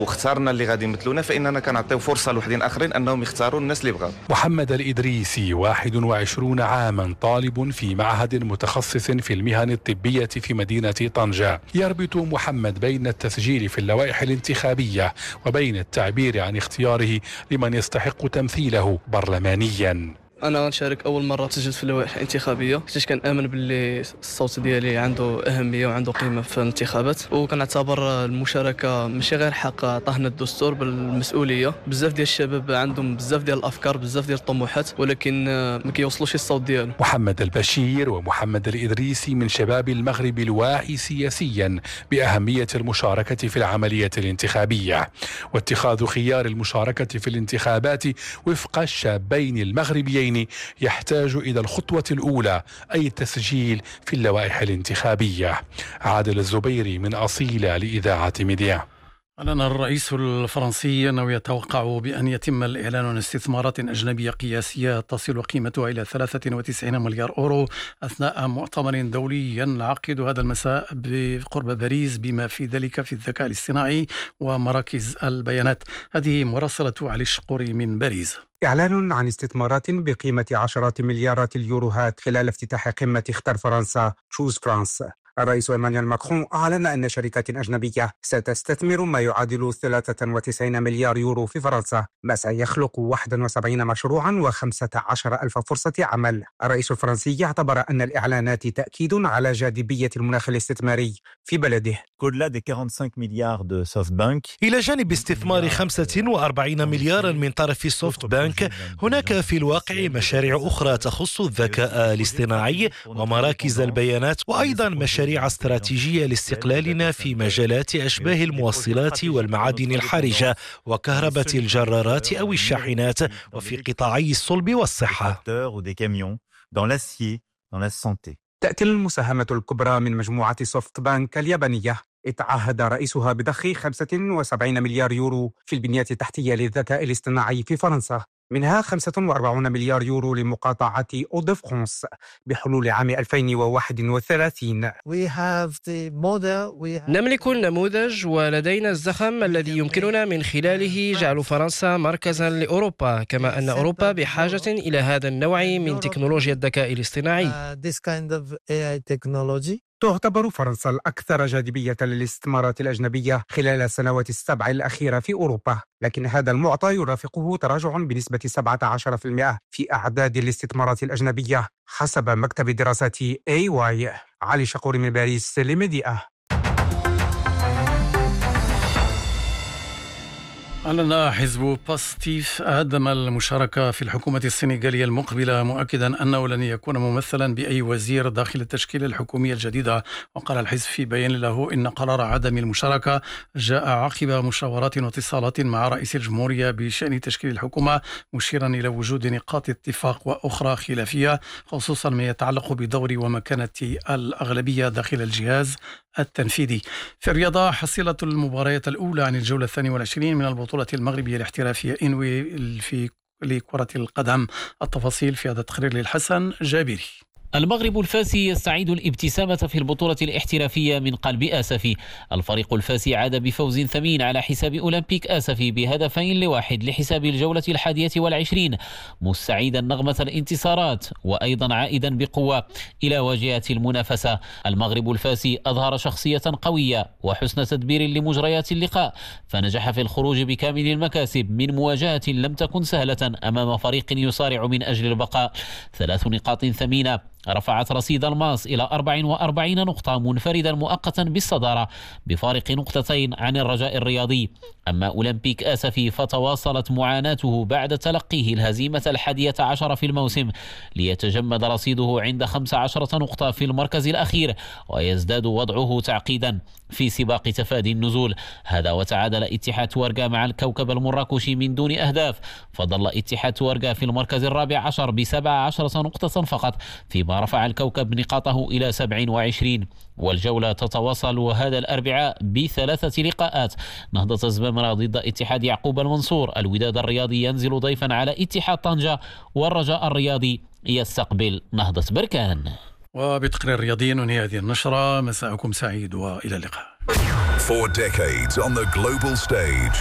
واختارنا اللي غادي يمثلونا، فإننا كنعطيو فرصة لوحدين آخرين أنهم يختاروا الناس اللي بغاو. محمد الإدريسي 21 عاما، طالب في معهد متخصص في المهن الطبية في مدينة طنجة. يربط محمد بين التسجيل في اللوائح الانتخابية وبين التعبير عن اختياره لمن يستحق تمثيله برلمانيا. أنا غنشارك أول مرة تسجلت في اللوائح الانتخابية، حيت كنآمن باللي الصوت ديالي عنده أهمية وعنده قيمة في الانتخابات، وكنعتبر المشاركة ماشي غير حق عطاهنا الدستور بالمسؤولية. بزاف ديال الشباب عندهم بزاف ديال الأفكار، بزاف ديال الطموحات، ولكن ما كيوصلوش الصوت ديالو. محمد البشير ومحمد الإدريسي من شباب المغرب الواعي سياسيا بأهمية المشاركة في العملية الانتخابية واتخاذ خيار المشاركة في الانتخابات وفق الشابين المغربيين يحتاج إلى الخطوة الأولى، أي التسجيل في اللوائح الانتخابية. عادل الزبيري من أصيلة لإذاعة ميديا. أعلن الرئيس الفرنسي أنه يتوقع بأن يتم الإعلان عن استثمارات أجنبية قياسية تصل قيمتها إلى 93 مليار أورو أثناء مؤتمر دولي ينعقد هذا المساء بقرب باريس، بما في ذلك في الذكاء الاصطناعي ومراكز البيانات. هذه مراسلة علي الشقوري من باريس. إعلان عن استثمارات بقيمة عشرات مليارات اليوروهات خلال افتتاح قمة اختر فرنسا تشوز فرانس. الرئيس إيمانويل ماكرون أعلن أن شركات أجنبية ستستثمر ما يعادل 93 مليار يورو في فرنسا، ما سيخلق 71 مشروعا و15 ألف فرصة عمل. الرئيس الفرنسي اعتبر أن الإعلانات تأكيد على جاذبية المناخ الاستثماري في بلده. إلى جانب استثمار 45 مليارا من طرف سوفت بانك، هناك في الواقع مشاريع أخرى تخص الذكاء الاصطناعي ومراكز البيانات، وأيضا مشاريع استراتيجية لاستقلالنا في مجالات أشباه الموصلات والمعادن الحرجة وكهرباء الجرارات أو الشاحنات، وفي قطاعي الصلب والصحة. تأتي المساهمة الكبرى من مجموعة سوفت بانك اليابانية، اتعهد رئيسها بضخ 75 مليار يورو في البنية التحتية للذكاء الاصطناعي في فرنسا، منها 45 مليار يورو لمقاطعة أو دو فرانس بحلول عام 2031. نملك النموذج ولدينا الزخم الذي يمكننا من خلاله جعل فرنسا مركزا لأوروبا، كما أن أوروبا بحاجة إلى هذا النوع من تكنولوجيا الذكاء الاصطناعي. تعتبر فرنسا الأكثر جاذبية للاستثمارات الأجنبية خلال السنوات السبع الأخيرة في أوروبا، لكن هذا المعطى يرافقه تراجع بنسبة 17% في أعداد الاستثمارات الأجنبية حسب مكتب دراسات AY. علي شقوري من باريس لميديا. أعلن حزب باستيف عدم المشاركة في الحكومة السنغالية المقبلة، مؤكدا أنه لن يكون ممثلا بأي وزير داخل التشكيلة الحكومية الجديدة. وقال الحزب في بيان له إن قرار عدم المشاركة جاء عقب مشاورات واتصالات مع رئيس الجمهورية بشأن تشكيل الحكومة، مشيرا إلى وجود نقاط اتفاق وأخرى خلافية، خصوصا ما يتعلق بدور ومكانة الأغلبية داخل الجهاز التنفيذي. في الرياضة، حصيلة المباريات الأولى عن الجولة 22 من البطولة المغربية الاحترافية إنوي في لكرة القدم. التفاصيل في هذا التقرير للحسن جابري. المغرب الفاسي يستعيد الابتسامة في البطولة الاحترافية من قلب آسفي. الفريق الفاسي عاد بفوز ثمين على حساب أولمبيك آسفي ب2-1 لحساب الجولة 21، مستعيدا نغمة الانتصارات وأيضا عائدا بقوة إلى واجهة المنافسة. المغرب الفاسي أظهر شخصية قوية وحسن تدبير لمجريات اللقاء، فنجح في الخروج بكامل المكاسب من مواجهة لم تكن سهلة أمام فريق يصارع من أجل البقاء. 3 نقاط ثمينة رفعت رصيد الماس إلى 44 نقطة، منفردا مؤقتا بالصدارة بفارق نقطتين عن الرجاء الرياضي. أما أولمبيك آسفي فتواصلت معاناته بعد تلقيه الهزيمة 11 في الموسم، ليتجمد رصيده عند 15 نقطة في المركز الأخير، ويزداد وضعه تعقيدا في سباق تفادي النزول. هذا وتعادل اتحاد تورقة مع الكوكب المراكشي من دون أهداف، فظل اتحاد تورقة في المركز ال14 ب17 نقطة فقط، فيما رفع الكوكب نقاطه إلى 27. والجولة تتواصل هذا الأربعاء ب3 لقاءات: نهضة الزمامرة ضد اتحاد يعقوب المنصور، الوداد الرياضي ينزل ضيفا على اتحاد طنجة، والرجاء الرياضي يستقبل نهضة بركان. وبتقرير رياضي ننهي هذه النشرة. مساءكم سعيد وإلى اللقاء. For decades on the global stage.